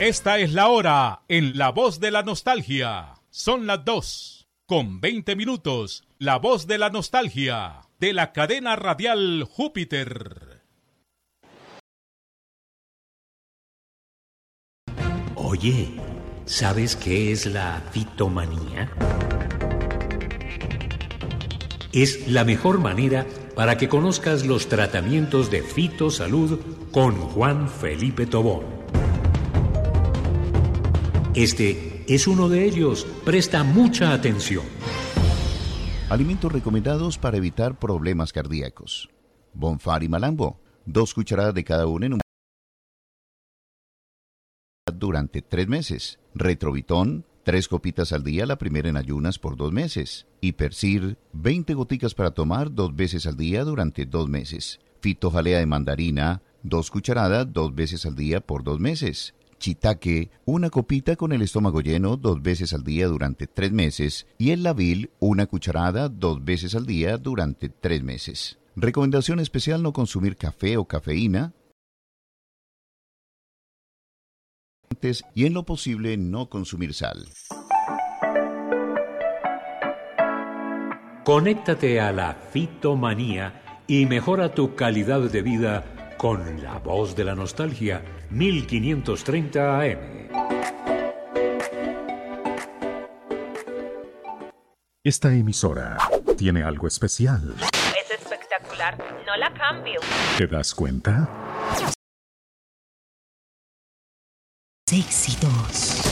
Esta es la hora en La Voz de la Nostalgia. Son las 2:20. La Voz de la Nostalgia, de la cadena radial Júpiter. Oye, ¿sabes qué es la fitomanía? Es la mejor manera para que conozcas los tratamientos de fitosalud con Juan Felipe Tobón. Este es uno de ellos. Presta mucha atención. Alimentos recomendados para evitar problemas cardíacos. Bonfar y malambo. 2 cucharadas de cada uno en un durante 3 meses. Retrovitón, 3 copitas al día, la primera en ayunas por 2 meses. Hipercir, 20 goticas para tomar 2 veces al día durante 2 meses. Fitojalea de mandarina, 2 cucharadas 2 veces al día por 2 meses. Chitaque, 1 copita con el estómago lleno 2 veces al día durante 3 meses. Y el lavil, 1 cucharada 2 veces al día durante 3 meses. Recomendación especial: no consumir café o cafeína. Y en lo posible no consumir sal. Conéctate a la fitomanía y mejora tu calidad de vida con La Voz de la Nostalgia, 1530 AM. Esta emisora tiene algo especial. Es espectacular, no la cambio. ¿Te das cuenta? Éxitos.